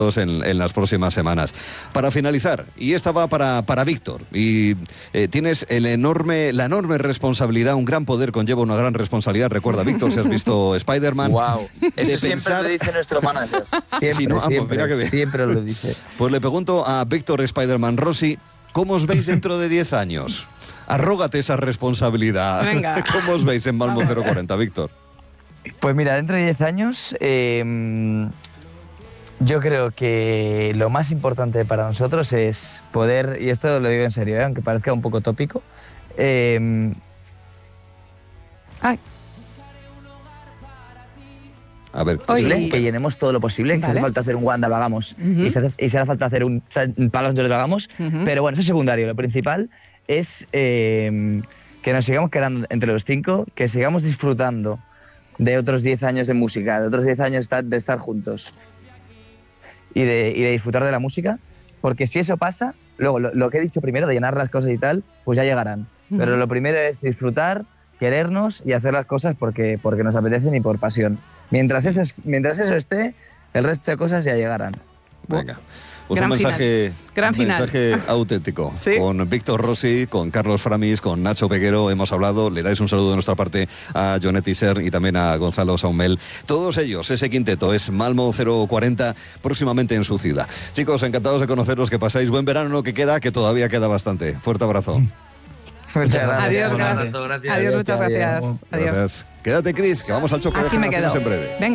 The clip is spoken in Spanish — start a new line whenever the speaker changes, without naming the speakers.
en las próximas semanas. Para finalizar, y esta va para Víctor, y tienes la enorme responsabilidad, un gran poder conlleva una gran responsabilidad. Recuerda, Víctor, si has visto Spider-Man.
Wow, eso siempre lo dice nuestro manager. Siempre,
si no,
siempre,
mira que bien.
Siempre lo dice.
Pues le pregunto a Víctor Spider-Man Rossi, ¿cómo os veis dentro de 10 años? Arrógate esa responsabilidad.
Venga.
¿Cómo os veis en Malmo 040, Víctor?
Pues mira, dentro de 10 años, yo creo que lo más importante para nosotros es poder, y esto lo digo en serio, aunque parezca un poco tópico,
Ay,
A ver,
Oye,
que llenemos todo lo posible, que si
Vale.
hace falta hacer un Wanda lo hagamos, y si hace falta hacer un Palos de Oro lo hagamos, pero bueno, eso es secundario. Lo principal es que nos sigamos quedando entre los 5, que sigamos disfrutando de otros 10 años de música, de otros 10 años de estar juntos y de disfrutar de la música, porque si eso pasa, luego lo que he dicho primero, de llenar las cosas y tal, pues ya llegarán. Pero lo primero es disfrutar, querernos y hacer las cosas porque nos apetecen y por pasión. Mientras eso esté, el resto de cosas ya llegarán.
venga. Pues
Gran
un mensaje,
Gran final.
mensaje auténtico.
Sí.
Con Víctor Rossi, con Carlos Framis, con Nacho Peguero hemos hablado. Le dais un saludo de nuestra parte a Jonet Iser y también a Gonzalo Saumel. Todos ellos, ese quinteto, es Malmo 040, próximamente en su ciudad. Chicos, encantados de conoceros, que pasáis buen verano, que todavía queda bastante. Fuerte abrazo.
Muchas gracias.
Adiós,
Buenas
gracias.
tardes.
Adiós, muchas gracias. Adiós.
Gracias. Quédate, Cris, que vamos al choque de
Aquí me quedo.
generaciones en breve.
Venga.